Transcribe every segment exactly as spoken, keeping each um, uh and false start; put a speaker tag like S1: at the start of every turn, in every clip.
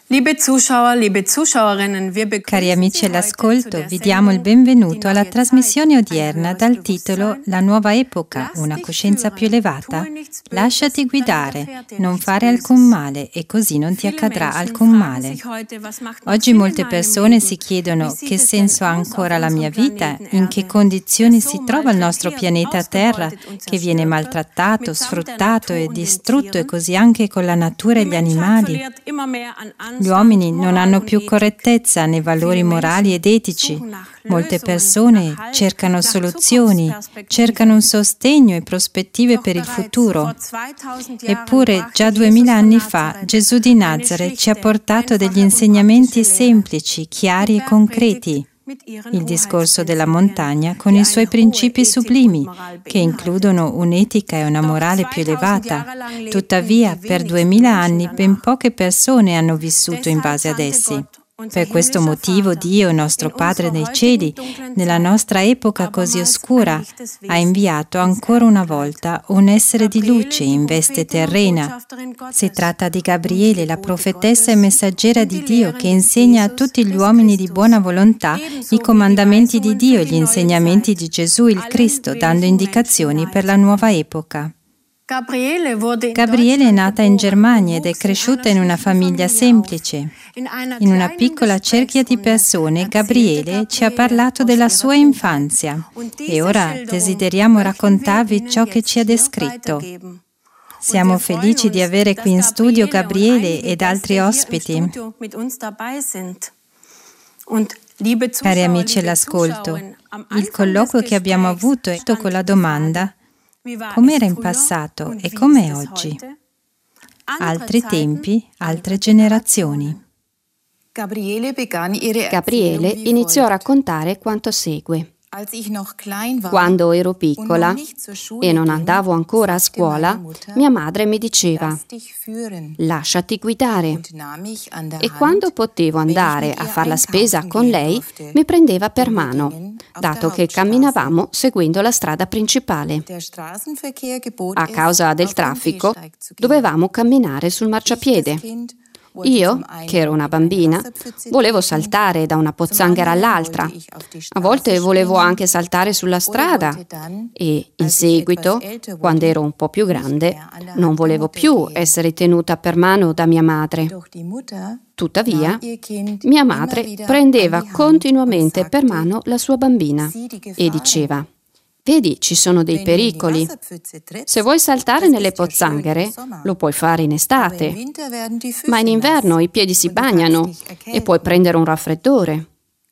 S1: Liebe Zuschauer, liebe Zuschauerinnen, wir begrüßen
S2: Cari amici
S1: Sie heute
S2: all'ascolto,
S1: zu der
S2: vi diamo il
S1: Sendung
S2: benvenuto
S1: Die
S2: alla
S1: neue
S2: trasmissione
S1: Zeit,
S2: odierna
S1: ein
S2: dal
S1: höheres
S2: titolo
S1: Bewusstsein.
S2: La nuova epoca,
S1: Lass
S2: una
S1: dich
S2: coscienza
S1: führen,
S2: più elevata.
S1: tue nichts Böses,
S2: Lasciati
S1: dann
S2: guidare,
S1: widerfährt dir
S2: non
S1: nichts
S2: fare
S1: Böses.
S2: alcun male e così non ti
S1: Viele
S2: accadrà
S1: Menschen
S2: alcun
S1: fragen
S2: male.
S1: sich heute, was macht noch
S2: Oggi
S1: Sinn
S2: molte
S1: in meinem
S2: persone
S1: Leben?
S2: si chiedono
S1: Wie sieht
S2: che
S1: es
S2: senso ha
S1: denn aus
S2: ancora
S1: auf
S2: la mia
S1: unserem
S2: vita,
S1: Planeten
S2: in che
S1: Erde,
S2: condizioni
S1: der so
S2: si trova il nostro
S1: malträtiert,
S2: pianeta Terra
S1: ausgebeutet und
S2: che viene
S1: zerstört wird,
S2: maltrattato,
S1: mitsamt der
S2: sfruttato
S1: Natur
S2: e
S1: und den
S2: distrutto e
S1: Tieren.
S2: così anche con la natura e
S1: Die
S2: gli
S1: Menschheit
S2: animali.
S1: verliert immer mehr an
S2: Gli
S1: Anstand,
S2: uomini non
S1: Moral
S2: hanno
S1: und
S2: più
S1: Ethik.
S2: correttezza né valori
S1: Viele
S2: morali ed
S1: Menschen
S2: etici.
S1: suchen nach
S2: Molte
S1: Lösungen,
S2: persone
S1: nach Halt,
S2: cercano
S1: nach
S2: soluzioni,
S1: Zukunftsperspektiven.
S2: cercano un sostegno e prospettive
S1: Doch
S2: per il
S1: bereits
S2: futuro.
S1: vor zweitausend Jahren
S2: Eppure
S1: brachte
S2: già
S1: Jesus
S2: duemila
S1: von
S2: anni fa
S1: Nazareth
S2: Gesù di
S1: eine
S2: Nazareth ci ha
S1: schlichte,
S2: portato degli
S1: einfache und
S2: insegnamenti
S1: praktische Lehre.
S2: semplici, chiari
S1: Die
S2: e concreti.
S1: Bergpredigt mit ihren
S2: Il discorso della
S1: Hoheitsprinzipien,
S2: montagna con
S1: die
S2: i suoi
S1: eine hohe
S2: principi
S1: Ethik und
S2: sublimi,
S1: Moral
S2: che
S1: beinhaltet.
S2: includono un'etica e una
S1: Doch
S2: morale più
S1: zweitausend
S2: elevata.
S1: Jahre lang lebten
S2: Tuttavia,
S1: die
S2: per
S1: wenigsten
S2: duemila
S1: Menschen
S2: anni ben
S1: danach.
S2: poche persone hanno vissuto in
S1: Deshalb
S2: base ad
S1: sandte
S2: essi.
S1: Gott, unser
S2: Per questo
S1: himmlischer
S2: motivo
S1: Vater,
S2: Dio, nostro
S1: in
S2: Padre
S1: unserer
S2: nei cieli,
S1: heutigen dunklen
S2: nella
S1: Zeit
S2: nostra epoca così
S1: abermals
S2: oscura,
S1: ein lichtes
S2: ha
S1: Wesen
S2: inviato
S1: ins
S2: ancora una
S1: Erdkleid.
S2: volta un essere di
S1: Gabriele,
S2: luce
S1: die
S2: in veste
S1: Prophetin und
S2: terrena.
S1: Botschafterin Gottes,
S2: Si tratta di
S1: um
S2: Gabriele,
S1: die
S2: la
S1: Gebote
S2: profetessa e
S1: Gottes
S2: messaggera
S1: und
S2: di
S1: die
S2: Dio,
S1: Lehren
S2: che
S1: des
S2: insegna a
S1: Jesus
S2: tutti gli
S1: des
S2: uomini di
S1: Christus,
S2: buona volontà
S1: ebenso
S2: i
S1: wie die
S2: comandamenti di
S1: Weisungen
S2: Dio
S1: für
S2: e
S1: die
S2: gli
S1: neue
S2: insegnamenti
S1: Zeit,
S2: di Gesù il
S1: allen
S2: Cristo, dando
S1: willigen
S2: indicazioni
S1: Menschen
S2: per la nuova
S1: nahezubringen.
S2: epoca.
S1: Gabriele wurde in
S2: Gabriele è
S1: Deutschland
S2: nata in
S1: geboren
S2: Germania
S1: und
S2: ed è
S1: wuchs in
S2: cresciuta
S1: einer
S2: in una
S1: schlichten
S2: famiglia
S1: Familie auf.
S2: semplice.
S1: In einer
S2: In una
S1: kleinen
S2: piccola cerchia di
S1: Gesprächsrunde
S2: persone,
S1: erzählte
S2: Gabriele ci ha
S1: Gabriele
S2: parlato
S1: aus
S2: della
S1: ihrer
S2: sua
S1: Kindheit.
S2: infanzia
S1: Und
S2: e
S1: diese
S2: ora
S1: Schilderung
S2: desideriamo
S1: möchten wir
S2: raccontarvi
S1: Ihnen
S2: ciò che
S1: jetzt
S2: ci ha
S1: hier
S2: descritto.
S1: weitergeben. Und
S2: Siamo
S1: wir freuen
S2: felici di
S1: uns,
S2: avere
S1: dass
S2: qui in studio
S1: Gabriele und
S2: Gabriele
S1: einige
S2: ed altri
S1: Gäste hier im
S2: ospiti.
S1: Studio mit uns dabei sind. Und liebe
S2: Cari
S1: Zuschauer,
S2: amici
S1: liebe
S2: all'ascolto,
S1: Zuschauerinnen, am
S2: il
S1: Anfang des
S2: colloquio che abbiamo
S1: Gesprächs
S2: avuto è stato
S1: stand
S2: con la
S1: die Frage,
S2: domanda:
S1: wie war
S2: com'era
S1: es
S2: in
S1: früher
S2: passato
S1: und
S2: e
S1: wie
S2: com'è
S1: ist es
S2: oggi?
S1: heute? Andere
S2: Altri
S1: Zeiten,
S2: tempi, altre
S1: andere
S2: generazioni.
S1: Gabriele begann ihre
S3: Gabriele
S1: Erzählung wie
S3: iniziò a
S1: folgt.
S3: raccontare quanto segue.
S1: Als ich noch klein war
S3: Quando ero
S1: und
S3: piccola
S1: noch nicht zur Schule
S3: e non
S1: ging,
S3: andavo ancora a
S1: sagte meine
S3: scuola,
S1: Mutter,
S3: mia madre mi diceva:
S1: lass dich führen,
S3: lasciati guidare.
S1: und nahm mich an der
S3: E
S1: Hand,
S3: quando potevo
S1: wenn ich
S3: andare
S1: mit
S3: a
S1: ihr
S3: far la spesa
S1: einkaufen
S3: con
S1: gehen
S3: lei,
S1: durfte.
S3: mi prendeva per
S1: Denn wir
S3: mano,
S1: gingen auf
S3: dato
S1: der
S3: che
S1: Hauptstraße.
S3: camminavamo seguendo la strada principale.
S1: Der Straßenverkehr gebot
S3: A
S1: es,
S3: causa del
S1: auf den
S3: traffico,
S1: Gehsteig zu gehen.
S3: dovevamo camminare sul
S1: Ich,
S3: marciapiede.
S1: das Kind, wollte
S3: Io,
S1: zum einen
S3: che ero una
S1: in eine
S3: bambina,
S1: Wasserpfütze
S3: volevo
S1: treten,
S3: saltare da una
S1: zum
S3: pozzanghera
S1: anderen
S3: all'altra.
S1: wollte ich auf die
S3: A volte
S1: Straße
S3: volevo
S1: springen
S3: anche saltare sulla
S1: oder
S3: strada
S1: wollte dann,
S3: e, in
S1: als ich
S3: seguito,
S1: etwas älter
S3: quando
S1: wurde,
S3: ero un po' più
S1: nicht
S3: grande,
S1: mehr an der
S3: non
S1: Hand der
S3: volevo
S1: Mutter
S3: più
S1: gehen.
S3: essere tenuta per mano da mia madre.
S1: Doch die Mutter
S3: Tuttavia,
S1: nahm ihr Kind
S3: mia
S1: immer
S3: madre
S1: wieder
S3: prendeva
S1: an die Hand
S3: continuamente
S1: und
S3: per
S1: sagte,
S3: mano la sua bambina
S1: sieh die Gefahren.
S3: e diceva: vedi, ci sono dei
S1: Wenn du in die
S3: pericoli.
S1: Wasserpfütze trittst,
S3: Se vuoi saltare
S1: das
S3: nelle
S1: ist ja schön im
S3: pozzanghere,
S1: Sommer.
S3: lo puoi fare in
S1: Aber im
S3: estate,
S1: Winter werden die Füße
S3: ma in inverno
S1: nass
S3: i piedi si
S1: und du kannst
S3: bagnano
S1: dich
S3: e
S1: erkälten.
S3: puoi prendere un raffreddore.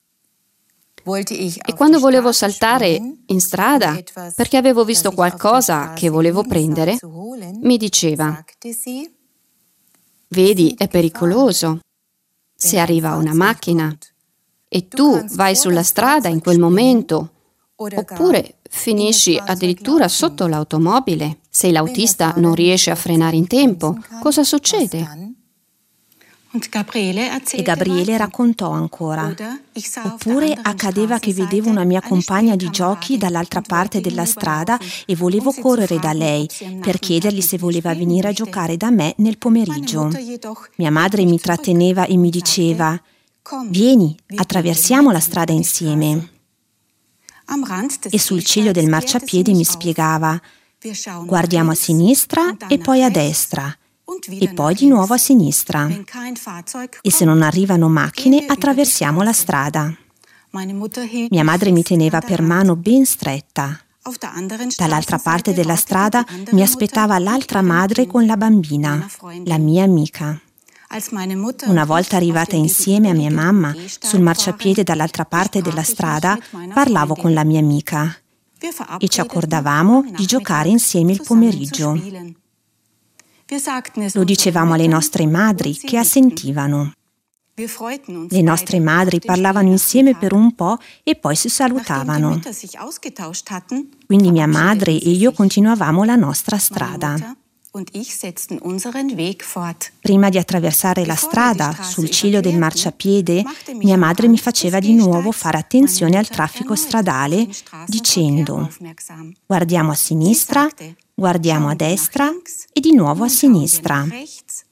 S1: Wollte ich
S3: E
S1: auf
S3: quando
S1: die
S3: volevo
S1: Straße
S3: saltare
S1: springen,
S3: in strada,
S1: um etwas,
S3: perché avevo
S1: das
S3: visto
S1: ich auf der
S3: qualcosa
S1: Straße
S3: che volevo
S1: liegen sah,
S3: prendere,
S1: zu holen,
S3: mi diceva:
S1: sagte sie,
S3: vedi,
S1: sieh
S3: è
S1: die
S3: pericoloso. Se
S1: Wenn ein
S3: arriva una
S1: Fahrzeug
S3: macchina
S1: kommt,
S3: e
S1: du
S3: tu
S1: kannst
S3: vai
S1: vor
S3: sulla
S1: das
S3: strada in
S1: Fahrzeug
S3: quel
S1: springen
S3: momento,
S1: oder gar
S3: oppure
S1: in
S3: finisci
S1: das Fahrzeug
S3: addirittura
S1: laufen.
S3: sotto l'automobile, se
S1: Wenn der
S3: l'autista
S1: Fahrer
S3: non
S1: nicht
S3: riesce a frenare in
S1: rechtzeitig
S3: tempo,
S1: bremsen kann,
S3: cosa
S1: was
S3: succede?
S1: dann? Und Gabriele
S4: E
S1: erzählte
S4: Gabriele
S1: weiter.
S4: raccontò ancora.
S1: Oder ich sah auf der
S4: Oppure
S1: anderen
S4: accadeva che vedevo una
S1: Straßenseite
S4: mia
S1: eine
S4: compagna di giochi
S1: Spielkameradin
S4: dall'altra
S1: und
S4: parte
S1: wollte
S4: della
S1: ihr
S4: strada
S1: überlaufen,
S4: e volevo
S1: um sie zu
S4: correre da
S1: fragen,
S4: lei
S1: ob sie am
S4: per
S1: Nachmittag
S4: chiedergli se
S1: mit mir
S4: voleva
S1: spielen
S4: venire a
S1: möchte.
S4: giocare da me nel
S1: Meine
S4: pomeriggio.
S1: Mutter jedoch
S4: Mia
S1: hielt
S4: madre
S1: mich
S4: mi
S1: zurück
S4: tratteneva e mi
S1: und
S4: diceva:
S1: sagte, komm,
S4: vieni,
S1: wir
S4: attraversiamo
S1: gehen
S4: la
S1: gemeinsam
S4: strada
S1: über die Straße.
S4: insieme.
S1: Am Rand des
S4: E sul ciglio del
S1: Gehsteigs klärte sie
S4: marciapiede mi
S1: mich auf.
S4: spiegava:
S1: Wir schauen
S4: guardiamo a
S1: nach links
S4: sinistra
S1: und dann
S4: e
S1: nach
S4: poi a
S1: rechts
S4: destra
S1: und
S4: e
S1: wieder
S4: poi
S1: nach
S4: di nuovo a
S1: links.
S4: sinistra.
S1: Wenn kein Fahrzeug
S4: E se non
S1: kommt,
S4: arrivano
S1: gehen
S4: macchine,
S1: wir über die
S4: attraversiamo la
S1: Straße.
S4: strada.
S1: Meine Mutter hielt
S4: Mia
S1: mich
S4: madre mi
S1: fest
S4: teneva
S1: an der
S4: per
S1: Hand.
S4: mano ben stretta.
S1: Auf der anderen
S4: Dall'altra parte
S1: Straßenseite
S4: della
S1: wartete
S4: strada
S1: die andere
S4: mi
S1: Mutter
S4: aspettava
S1: mit
S4: l'altra
S1: ihrem
S4: madre
S1: Kind,
S4: con la bambina,
S1: meiner Freundin.
S4: la mia amica.
S1: Als meine Mutter
S4: Una
S1: und
S4: volta
S1: ich auf
S4: arrivata
S1: dem
S4: insieme a mia
S1: gegenüberliegenden
S4: mamma
S1: Gehsteig
S4: sul marciapiede
S1: waren,
S4: dall'altra parte della
S1: besprach ich
S4: strada,
S1: mich mit meiner
S4: parlavo con
S1: Freundin.
S4: la mia amica
S1: Wir
S4: e ci
S1: verabredeten,
S4: accordavamo
S1: am
S4: di giocare
S1: Nachmittag
S4: insieme il
S1: zusammen zu
S4: pomeriggio.
S1: spielen. Wir sagten es
S4: Lo
S1: unseren
S4: dicevamo alle
S1: Müttern
S4: nostre madri
S1: und sie
S4: che
S1: nickten.
S4: assentivano.
S1: Wir freuten uns
S4: Le nostre
S1: beide
S4: madri
S1: auf den
S4: parlavano insieme per
S1: Spielnachmittag.
S4: un po' e poi si
S1: Nachdem die
S4: salutavano.
S1: Mütter sich ausgetauscht hatten,
S4: Quindi mia madre
S1: verabschiedeten
S4: e
S1: sie
S4: io
S1: sich.
S4: continuavamo la nostra
S1: Meine
S4: strada.
S1: Mutter und ich setzten unseren Weg fort.
S4: Prima di attraversare la
S1: Bevor wir die
S4: strada
S1: Straße
S4: sul ciglio del
S1: überquerten,
S4: marciapiede,
S1: machte mich
S4: mia
S1: am
S4: madre mi
S1: Rand
S4: faceva
S1: des
S4: di nuovo
S1: Gehsteigs
S4: fare
S1: meine
S4: attenzione al
S1: Mutter
S4: traffico
S1: erneut auf
S4: stradale
S1: den Straßenverkehr
S4: dicendo:
S1: aufmerksam.
S4: guardiamo a sinistra,
S1: sagte,
S4: guardiamo a
S1: schauen wir nach
S4: destra
S1: links,
S4: e di nuovo a
S1: nun schauen wir
S4: sinistra.
S1: nach rechts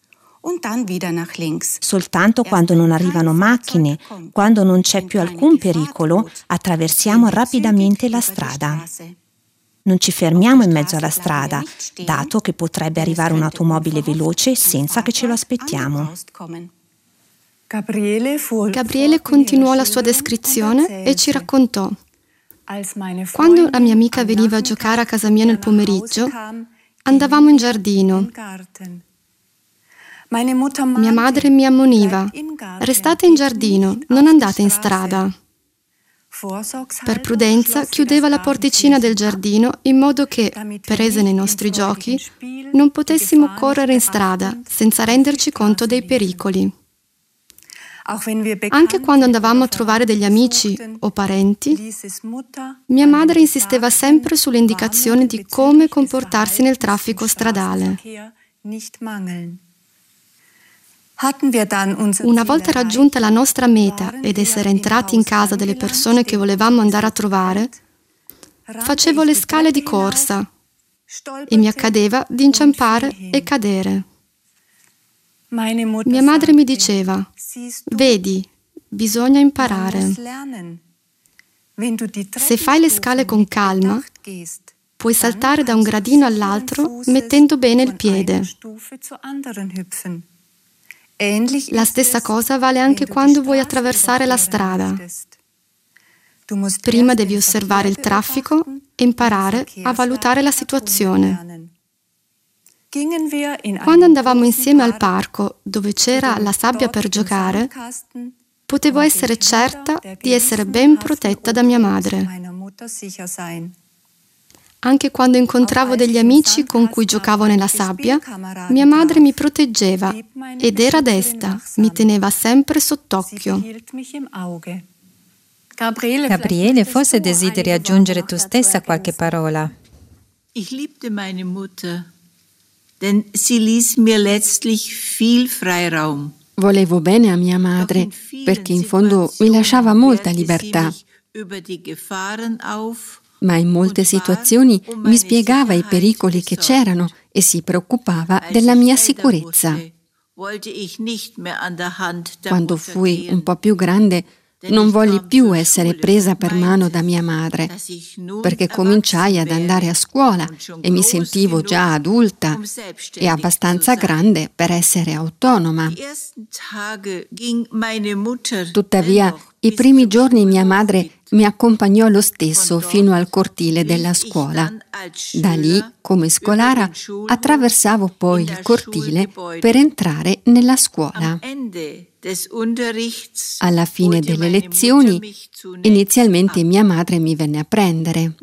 S1: und dann wieder nach links.
S4: Soltanto quando non arrivano macchine, quando non c'è più alcun pericolo, attraversiamo rapidamente la strada. Non ci fermiamo in mezzo alla strada, dato che potrebbe arrivare un'automobile veloce senza che ce lo aspettiamo.
S5: Gabriele continuò la sua descrizione e ci raccontò: quando la mia amica veniva a giocare a casa mia nel pomeriggio, andavamo in giardino. Mia madre mi ammoniva: restate in giardino, non andate in strada. Per prudenza chiudeva la porticina del giardino in modo che, prese nei nostri giochi, non potessimo correre in strada senza renderci conto dei pericoli. Anche quando andavamo a trovare degli amici o parenti, mia madre insisteva sempre sulle indicazioni di come comportarsi nel traffico stradale. Una volta raggiunta la nostra meta ed essere entrati in casa delle persone che volevamo andare a trovare, facevo le scale di corsa e mi accadeva di inciampare e cadere. Mia madre mi diceva: vedi, bisogna imparare. Se fai le scale con calma, puoi saltare da un gradino all'altro mettendo bene il piede. La stessa cosa vale anche quando vuoi attraversare la strada. Prima devi osservare il traffico e imparare a valutare la situazione. Quando andavamo insieme al parco, dove c'era la sabbia per giocare, potevo essere certa di essere ben protetta da mia madre. Anche quando incontravo degli amici con cui giocavo nella sabbia, mia madre mi proteggeva ed era desta, mi teneva sempre sott'occhio.
S2: Gabriele, forse desideri aggiungere tu stessa qualche parola.
S6: Ich liebte meine Mutter, denn sie ließ mir letztlich viel Freiraum.
S3: Volevo bene a mia madre, perché in fondo mi lasciava molta libertà. Ma in molte situazioni mi spiegava i pericoli che c'erano e si preoccupava della mia sicurezza. Quando fui un po' più grande, non volli più essere presa per mano da mia madre, perché cominciai ad andare a scuola e mi sentivo già adulta e abbastanza grande per essere autonoma. Tuttavia, i primi giorni mia madre mi accompagnò lo stesso fino al cortile della scuola. Da lì, come scolara, attraversavo poi il cortile per entrare nella scuola. Alla fine delle lezioni, inizialmente mia madre mi venne a prendere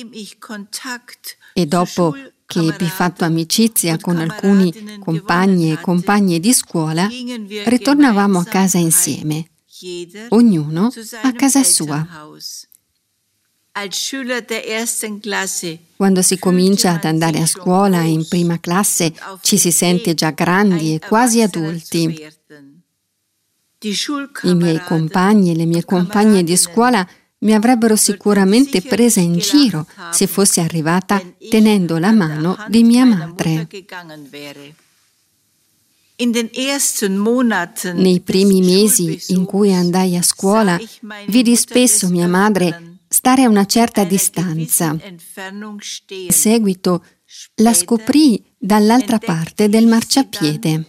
S3: e dopo che ebbi fatto amicizia con alcuni compagni e compagne di scuola, ritornavamo a casa insieme, ognuno a casa sua. Quando si comincia ad andare a scuola in prima classe, ci si sente già grandi e quasi adulti. I miei compagni e le mie compagne di scuola mi avrebbero sicuramente presa in giro se fossi arrivata tenendo la mano di mia madre. Nei primi mesi in cui andai a scuola, vidi spesso mia madre stare a una certa distanza. In seguito la scoprì dall'altra parte del marciapiede.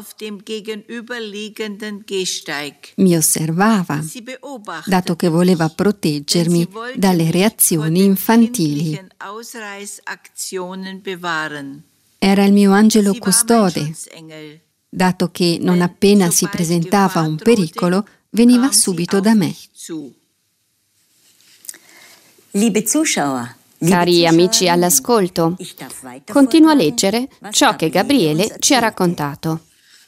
S3: Mi osservava, dato che voleva proteggermi dalle reazioni infantili. Era il mio angelo custode, dato che non appena si presentava un pericolo, veniva subito da me. Cari amici all'ascolto, continuo a leggere ciò che Gabriele ci ha raccontato.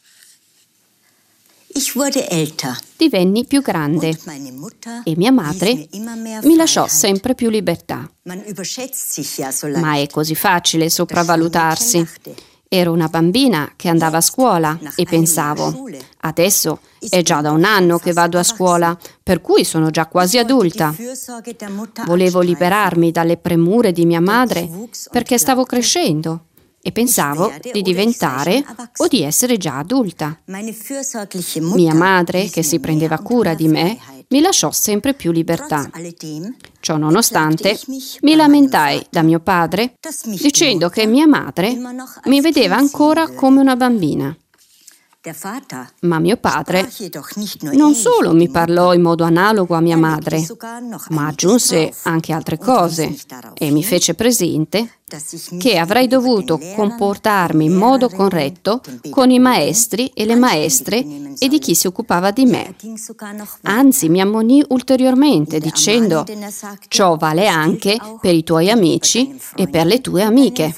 S3: Divenni più grande e mia madre mi lasciò sempre più libertà. Ma è così facile sopravvalutarsi. Ero una bambina che andava a scuola e pensavo, adesso è già da un anno che vado a scuola, per cui sono già quasi adulta. Volevo liberarmi dalle premure di mia madre perché stavo crescendo e pensavo di diventare o di essere già adulta. Mia madre, che si prendeva cura di me, mi lasciò sempre più libertà. Ciò nonostante, mi lamentai da mio padre dicendo che mia madre mi vedeva ancora come una bambina. Ma mio padre non solo mi parlò in modo analogo a mia madre, ma aggiunse anche altre cose e mi fece presente che avrei dovuto comportarmi in modo corretto con i maestri e le maestre e di chi si occupava di me. Anzi, mi ammonì ulteriormente dicendo: ciò vale anche per i tuoi amici e per le tue amiche.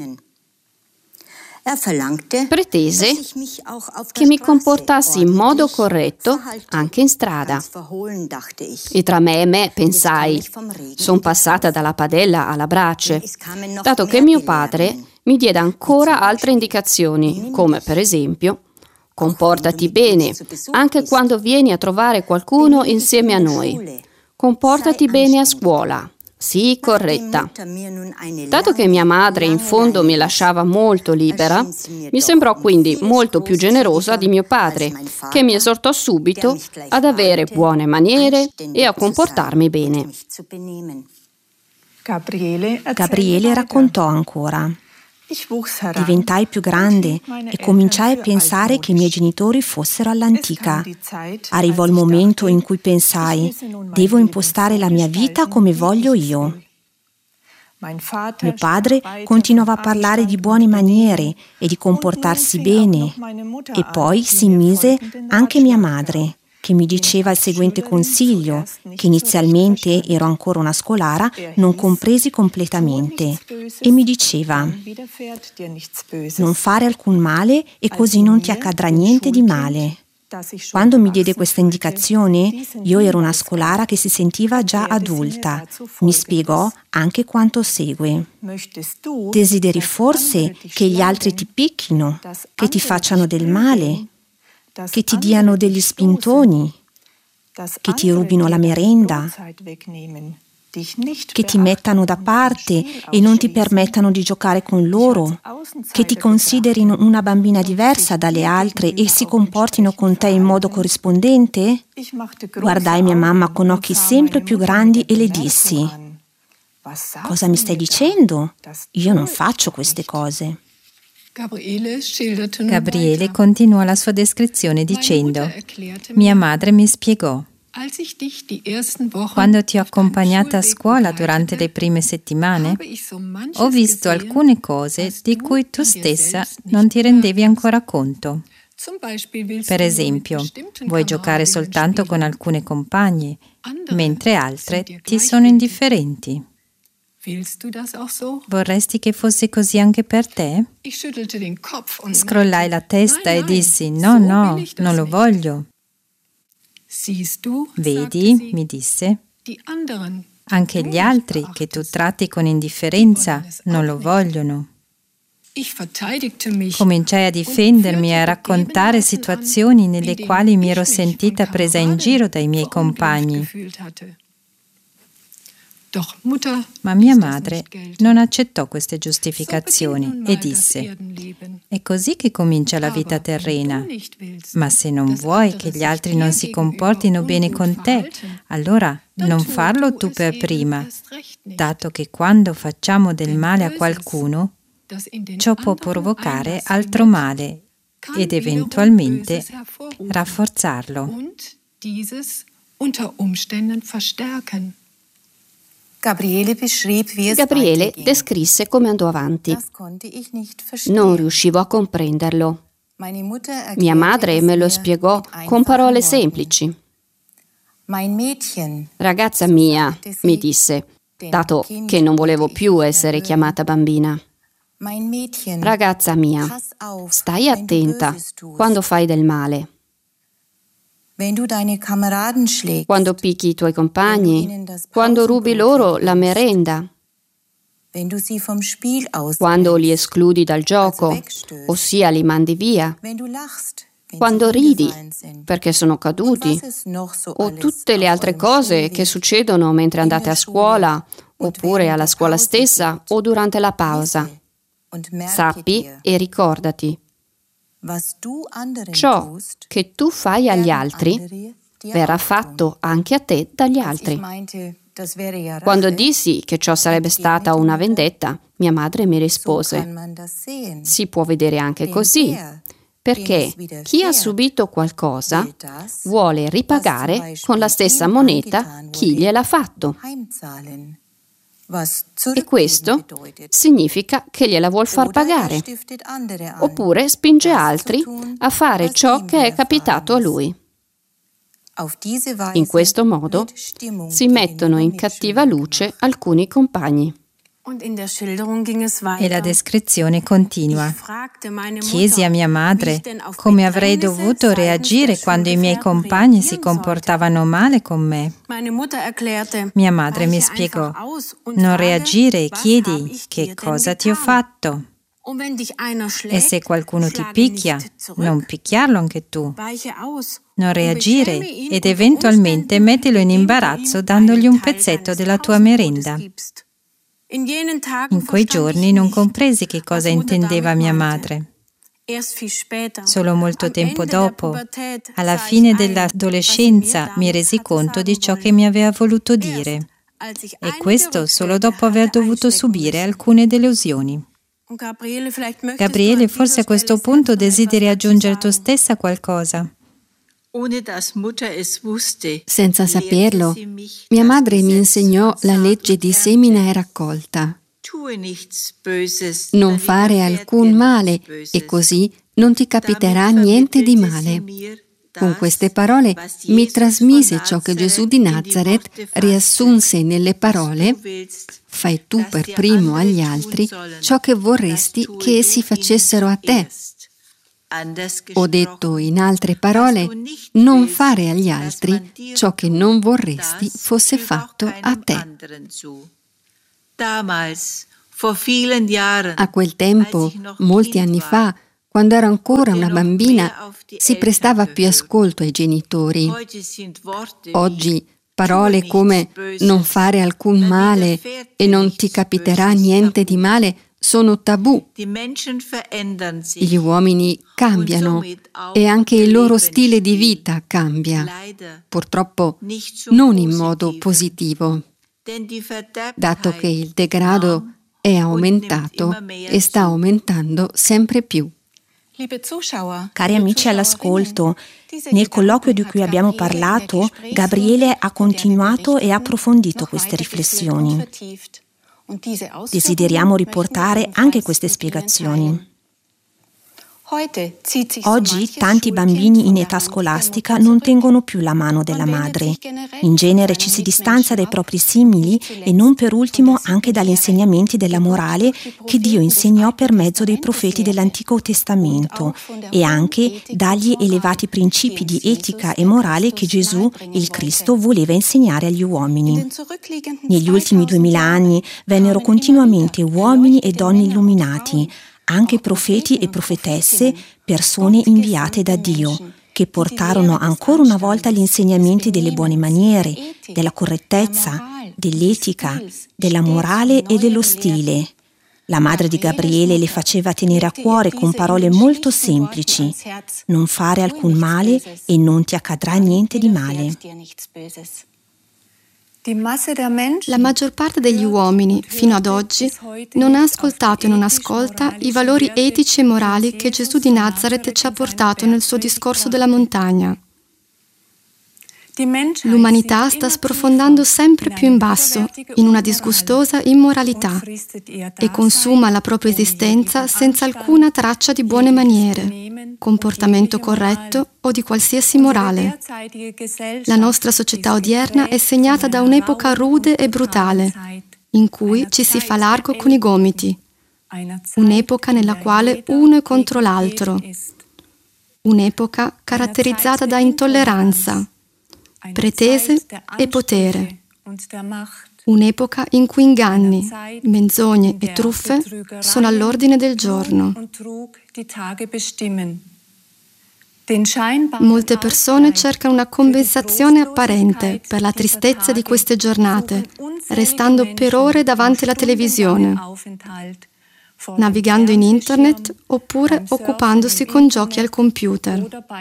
S3: Pretese che mi comportassi in modo corretto anche in strada. E tra me e me pensai, son passata dalla padella alla brace, dato che mio padre mi diede ancora altre indicazioni, come per esempio: comportati bene, anche quando vieni a trovare qualcuno insieme a noi. Comportati bene a scuola. Sii corretta. Dato che mia madre in fondo mi lasciava molto libera, mi sembrò quindi molto più generosa di mio padre, che mi esortò subito ad avere buone maniere e a comportarmi bene.
S4: Gabriele raccontò ancora: diventai più grande e cominciai a pensare che i miei genitori fossero all'antica. Arrivò il momento in cui pensai: devo impostare la mia vita come voglio io. Mio padre continuava a parlare di buone maniere e di comportarsi bene, e poi si mise anche mia madre, che mi diceva il seguente consiglio, che inizialmente ero ancora una scolara, non compresi completamente, e mi diceva: non fare alcun male e così non ti accadrà niente di male. Quando mi diede questa indicazione, io ero una scolara che si sentiva già adulta. Mi spiegò anche quanto segue: desideri forse che gli altri ti picchino, che ti facciano del male, che ti diano degli spintoni, che ti rubino la merenda, che ti mettano da parte e non ti permettano di giocare con loro, che ti considerino una bambina diversa dalle altre e si comportino con te in modo corrispondente? Guardai mia mamma con occhi sempre più grandi e le dissi: cosa mi stai dicendo? Io non faccio queste cose.
S2: Gabriele continuò la sua descrizione dicendo: mia madre mi spiegò: quando ti ho accompagnata a scuola durante le prime settimane, ho visto alcune cose di cui tu stessa non ti rendevi ancora conto. Per esempio, vuoi giocare soltanto con alcune compagne, mentre altre ti sono indifferenti. Vorresti che fosse così anche per te? Scrollai la testa e dissi: no, no, non lo voglio. Vedi, mi disse, anche gli altri che tu tratti con indifferenza non lo vogliono. Cominciai a difendermi e a raccontare situazioni nelle quali mi ero sentita presa in giro dai miei compagni. Ma mia madre non accettò queste giustificazioni e disse: è così che comincia la vita terrena, ma se non vuoi che gli altri non si comportino bene con te, allora non farlo tu per prima, dato che quando facciamo del male a qualcuno, ciò può provocare altro male ed eventualmente rafforzarlo.
S3: Gabriele descrisse come andò avanti. Non riuscivo a comprenderlo. Mia madre me lo spiegò con parole semplici. Ragazza mia, mi disse, dato che non volevo più essere chiamata bambina. Ragazza mia, stai attenta quando fai del male. Quando picchi i tuoi compagni, quando rubi loro la merenda, quando li escludi dal gioco, ossia li mandi via, quando ridi perché sono caduti, o tutte le altre cose che succedono mentre andate a scuola, oppure alla scuola stessa o durante la pausa. Sappi e ricordati, ciò che tu fai agli altri verrà fatto anche a te dagli altri. Quando dissi che ciò sarebbe stata una vendetta, mia madre mi rispose: si può vedere anche così, perché chi ha subito qualcosa vuole ripagare con la stessa moneta chi gliel'ha fatto. E questo significa che gliela vuol far pagare, oppure spinge altri a fare ciò che è capitato a lui. In questo modo si mettono in cattiva luce alcuni compagni.
S2: E la descrizione continua. Chiesi a mia madre come avrei dovuto reagire quando i miei compagni si comportavano male con me. Mia madre mi spiegò: non reagire e chiedi che cosa ti ho fatto. E se qualcuno ti picchia, non picchiarlo anche tu. Non reagire ed eventualmente mettilo in imbarazzo dandogli un pezzetto della tua merenda. In quei giorni non compresi che cosa intendeva mia madre. Solo molto tempo dopo, alla fine dell'adolescenza, mi resi conto di ciò che mi aveva voluto dire. E questo solo dopo aver dovuto subire alcune delusioni. Gabriele, forse a questo punto desideri aggiungere tu stessa qualcosa?
S7: Senza saperlo, mia madre mi insegnò la legge di semina e raccolta. Non fare alcun male e così non ti capiterà niente di male. Con queste parole mi trasmise ciò che Gesù di Nazaret riassunse nelle parole: fai tu per primo agli altri ciò che vorresti che essi facessero a te. Ho detto in altre parole, non fare agli altri ciò che non vorresti fosse fatto a te. A quel tempo, molti anni fa, quando ero ancora una bambina, si prestava più ascolto ai genitori. Oggi parole come non fare alcun male e non ti capiterà niente di male sono tabù. Gli uomini cambiano e anche il loro stile di vita cambia, purtroppo non in modo positivo, dato che il degrado è aumentato e sta aumentando sempre più.
S4: Cari amici all'ascolto, nel colloquio di cui abbiamo parlato, Gabriele ha continuato e approfondito queste riflessioni. Desideriamo riportare anche queste spiegazioni. Oggi tanti bambini in età scolastica non tengono più la mano della madre. In genere ci si distanza dai propri simili e non per ultimo anche dagli insegnamenti della morale che Dio insegnò per mezzo dei profeti dell'Antico Testamento e anche dagli elevati principi di etica e morale che Gesù, il Cristo, voleva insegnare agli uomini. Negli ultimi duemila anni vennero continuamente uomini e donne illuminati, anche profeti e profetesse, persone inviate da Dio, che portarono ancora una volta gli insegnamenti delle buone maniere, della correttezza, dell'etica, della morale e dello stile. La madre di Gabriele le faceva tenere a cuore con parole molto semplici: non fare alcun male e non ti accadrà niente di male.
S5: La maggior parte degli uomini, fino ad oggi, non ha ascoltato e non ascolta i valori etici e morali che Gesù di Nazaret ci ha portato nel suo discorso della montagna. L'umanità sta sprofondando sempre più in basso, in una disgustosa immoralità, e consuma la propria esistenza senza alcuna traccia di buone maniere, comportamento corretto o di qualsiasi morale. La nostra società odierna è segnata da un'epoca rude e brutale, in cui ci si fa largo con i gomiti, un'epoca nella quale uno è contro l'altro, un'epoca caratterizzata da intolleranza, pretese e potere. Un'epoca in cui inganni, menzogne e truffe sono all'ordine del giorno. Molte persone cercano una compensazione apparente per la tristezza di queste giornate, restando per ore davanti alla televisione. navigando in internet oppure occupandosi con giochi al computer.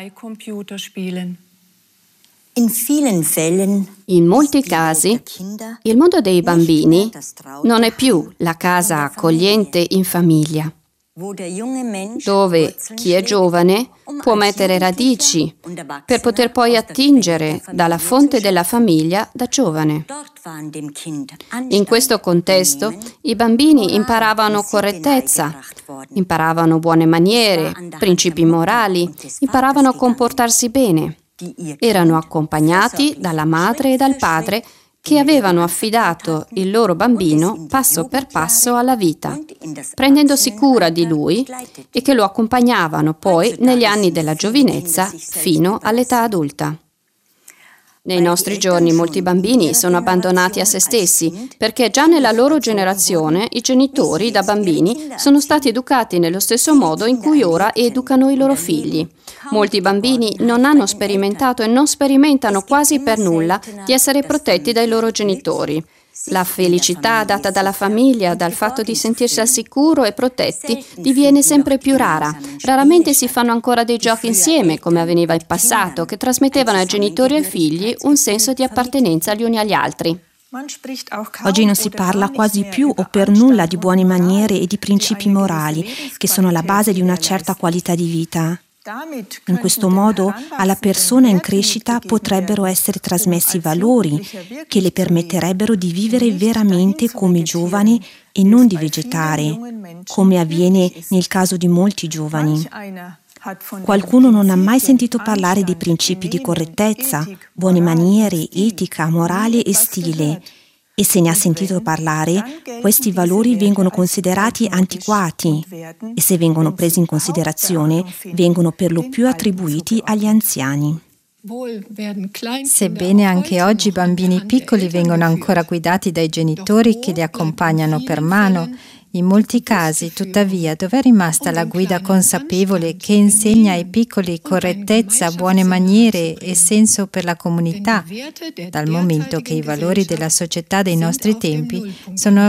S3: In molti casi, il mondo dei bambini non è più la casa accogliente in famiglia, dove chi è giovane può mettere radici per poter poi attingere dalla fonte della famiglia da giovane. In questo contesto i bambini imparavano correttezza, imparavano buone maniere, principi morali, imparavano a comportarsi bene. Erano accompagnati dalla madre e dal padre che avevano affidato il loro bambino passo per passo alla vita, prendendosi cura di lui e che lo accompagnavano poi negli anni della giovinezza fino all'età adulta. Nei nostri giorni molti bambini sono abbandonati a se stessi perché già nella loro generazione i genitori da bambini sono stati educati nello stesso modo in cui ora educano i loro figli. Molti bambini non hanno sperimentato e non sperimentano quasi per nulla di essere protetti dai loro genitori. La felicità data dalla famiglia, dal fatto di sentirsi al sicuro e protetti, diviene sempre più rara. Raramente si fanno ancora dei giochi insieme, come avveniva in passato, che trasmettevano ai genitori e ai figli un senso di appartenenza gli uni agli altri.
S4: Oggi non si parla quasi più o per nulla di buone maniere e di principi morali, che sono la base di una certa qualità di vita. In questo modo alla persona in crescita potrebbero essere trasmessi valori che le permetterebbero di vivere veramente come giovane e non di vegetare, come avviene nel caso di molti giovani. Qualcuno non ha mai sentito parlare dei principi di correttezza, buone maniere, etica, morale e stile. E se ne ha sentito parlare, questi valori vengono considerati antiquati e se vengono presi in considerazione, vengono per lo più attribuiti agli anziani.
S2: Sebbene anche oggi i bambini piccoli vengono ancora guidati dai genitori che li accompagnano per mano, in molti casi, tuttavia, dove è rimasta la guida consapevole che insegna ai piccoli correttezza, buone maniere e senso per la comunità, dal momento che i valori della società dei nostri tempi sono